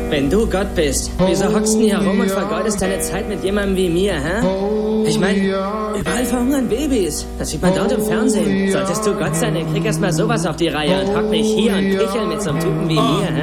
Wenn du Gott bist, wieso hockst du hier rum und vergeudest deine Zeit mit jemandem wie mir, hä? Ich meine, überall verhungern Babys. Das sieht man dort im Fernsehen. Solltest du Gott sein, dann krieg erst mal sowas auf die Reihe und hock mich hier und kichel mit so einem Typen wie mir, hä?